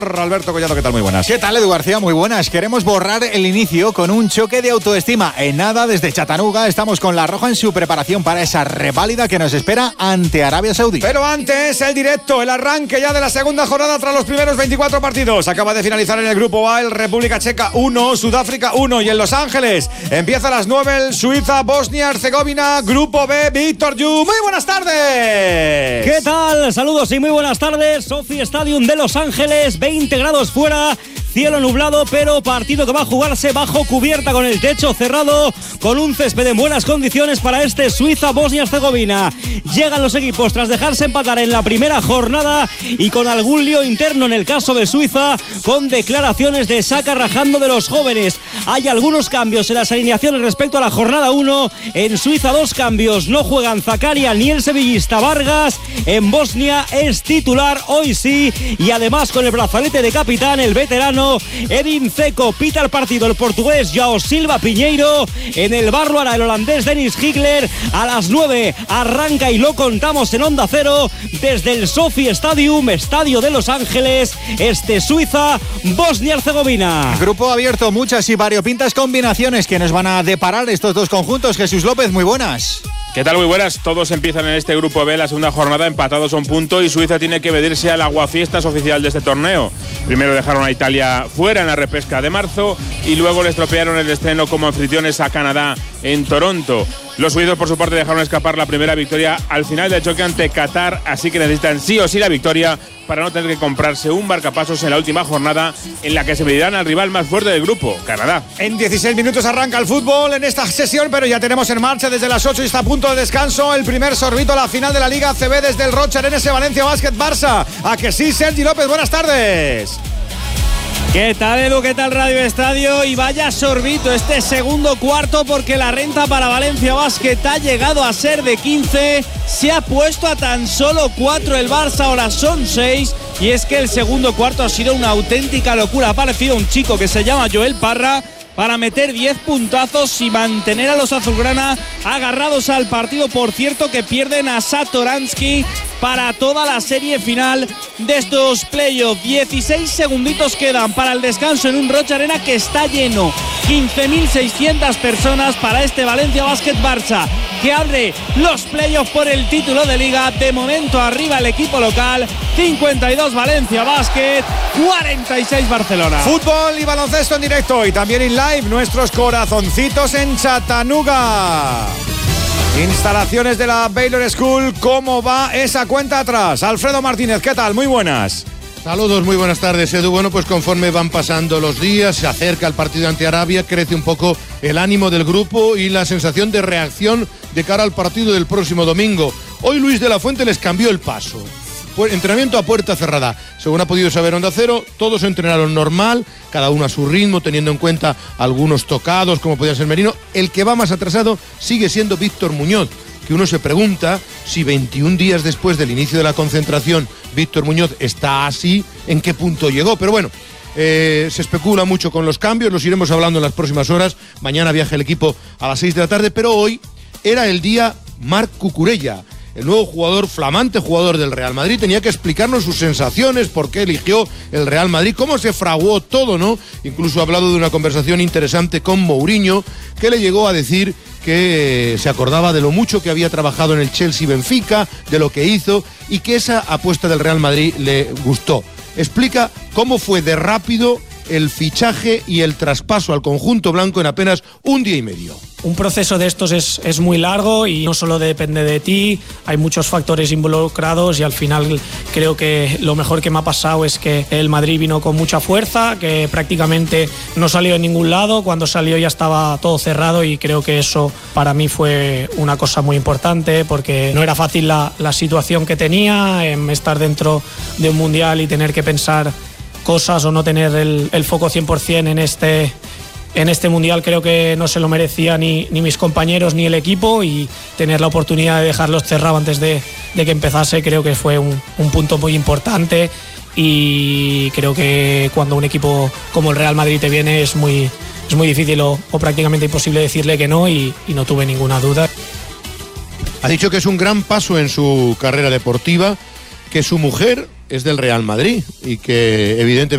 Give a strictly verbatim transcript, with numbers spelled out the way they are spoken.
Alberto Collado, ¿qué tal? Muy buenas. ¿Qué tal, Edu García? Muy buenas. Queremos borrar el inicio con un choque de autoestima. En nada, desde Chattanooga, estamos con La Roja en su preparación para esa reválida que nos espera ante Arabia Saudí. Pero antes, el directo, el arranque ya de la segunda jornada tras los primeros veinticuatro partidos. Acaba de finalizar en el grupo A el República Checa uno, Sudáfrica uno, y en Los Ángeles empieza a las nueve el Suiza, Bosnia, Herzegovina, grupo B, Víctor Yu. Muy buenas tardes. ¿Qué tal? Saludos y muy buenas tardes. Sophie Stadium de Los Ángeles, veinte grados fuera, cielo nublado, pero partido que va a jugarse bajo cubierta, con el techo cerrado, con un césped en buenas condiciones para este Suiza-Bosnia-Herzegovina. Llegan los equipos tras dejarse empatar en la primera jornada y con algún lío interno en el caso de Suiza, con declaraciones de saca rajando de los jóvenes. Hay algunos cambios en las alineaciones respecto a la jornada uno. En Suiza dos cambios, no juegan Zakaria ni el sevillista Vargas. En Bosnia es titular, hoy sí, y además con el brazalete de capitán el veterano Edin Dzeko. Pita el partido el portugués João Silva Pinheiro. En el bar lo hará el holandés Dennis Higler. A las nueve arranca y lo contamos en Onda Cero desde el Sophie Stadium, estadio de Los Ángeles, este Suiza Bosnia-Herzegovina. Grupo abierto, muchas y variopintas combinaciones que nos van a deparar estos dos conjuntos. Jesús López, muy buenas. ¿Qué tal? Muy buenas. Todos empiezan en este grupo B la segunda jornada empatados a un punto y Suiza tiene que medirse al aguafiestas oficial de este torneo. Primero dejaron a Italia fuera en la repesca de marzo y luego le estropearon el estreno como anfitriones a Canadá en Toronto. Los suizos, por su parte, dejaron escapar la primera victoria al final del choque ante Qatar, así que necesitan sí o sí la victoria para no tener que comprarse un marcapasos en la última jornada en la que se medirán al rival más fuerte del grupo, Canadá. En dieciséis minutos arranca el fútbol en esta sesión, pero ya tenemos en marcha desde las ocho y está a punto de descanso el primer sorbito a la final de la Liga A C B desde el Rocha Arenese Valencia Basket Barça. ¿A que sí, Sergi López? Buenas tardes. ¿Qué tal, Edu? ¿Qué tal, Radio Estadio? Y vaya sorbito este segundo cuarto, porque la renta para Valencia Basket ha llegado a ser de quince. Se ha puesto a tan solo cuatro el Barça, ahora son seis. Y es que el segundo cuarto ha sido una auténtica locura. Ha aparecido un chico que se llama Joel Parra para meter diez puntazos y mantener a los azulgrana agarrados al partido. Por cierto, que pierden a Satoransky para toda la serie final de estos playoffs. dieciséis segunditos quedan para el descanso en un Rocha Arena que está lleno. quince mil seiscientas personas para este Valencia Basket Barça, que abre los playoffs por el título de liga. De momento arriba el equipo local, cincuenta y dos Valencia Basket, cuarenta y seis Barcelona. Fútbol y baloncesto en directo y también en live, nuestros corazoncitos en Chattanooga. Instalaciones de la Baylor School, ¿cómo va esa cuenta atrás? Alfredo Martínez, ¿qué tal? Muy buenas. Saludos, muy buenas tardes, Edu. Bueno, pues conforme van pasando los días, se acerca el partido ante Arabia, crece un poco el ánimo del grupo y la sensación de reacción de cara al partido del próximo domingo. Hoy Luis de la Fuente les cambió el paso. Entrenamiento a puerta cerrada. Según ha podido saber Onda Cero, todos entrenaron normal, cada uno a su ritmo, teniendo en cuenta algunos tocados, como podía ser Merino. El que va más atrasado sigue siendo Víctor Muñoz, que uno se pregunta si veintiún días después del inicio de la concentración Víctor Muñoz está así, ¿en qué punto llegó? Pero bueno, eh, se especula mucho con los cambios, los iremos hablando en las próximas horas. Mañana viaja el equipo a las seis de la tarde, pero hoy era el día Marc Cucurella. El nuevo jugador, flamante jugador del Real Madrid, tenía que explicarnos sus sensaciones, por qué eligió el Real Madrid, cómo se fraguó todo, ¿no? Incluso ha hablado de una conversación interesante con Mourinho, que le llegó a decir que se acordaba de lo mucho que había trabajado en el Chelsea Benfica, de lo que hizo, y que esa apuesta del Real Madrid le gustó. Explica cómo fue de rápido el fichaje y el traspaso al conjunto blanco en apenas un día y medio. Un proceso de estos es, es muy largo y no solo depende de ti, hay muchos factores involucrados y al final creo que lo mejor que me ha pasado es que el Madrid vino con mucha fuerza, que prácticamente no salió en ningún lado, cuando salió ya estaba todo cerrado y creo que eso para mí fue una cosa muy importante porque no era fácil la, la situación que tenía, en estar dentro de un mundial y tener que pensar cosas o no tener el, el foco cien por ciento en este... En este mundial creo que no se lo merecía ni, ni mis compañeros ni el equipo y tener la oportunidad de dejarlos cerrados antes de, de que empezase creo que fue un, un punto muy importante y creo que cuando un equipo como el Real Madrid te viene es muy, es muy difícil o, o prácticamente imposible decirle que no y, y no tuve ninguna duda. Ha dicho que es un gran paso en su carrera deportiva, que su mujer es del Real Madrid y que evidentemente